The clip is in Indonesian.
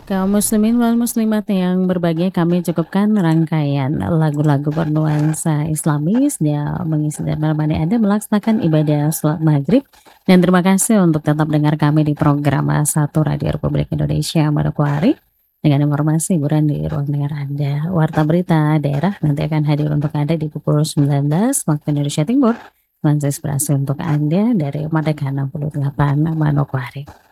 Kaum muslimin wal muslimat yang berbahagia, kami cukupkan rangkaian lagu-lagu bernuansa Islamis yang mengisi dan menemani Anda melaksanakan ibadah sholat maghrib. Dan terima kasih untuk tetap dengar kami di program Satu Radio Republik Indonesia Manokwari dengan informasi hiburan di ruang dengar Anda. Warta berita daerah nanti akan hadir untuk Anda di pukul 19 waktu Indonesia Timur. Inspirasi untuk Anda dari Merdeka 68 Manokwari.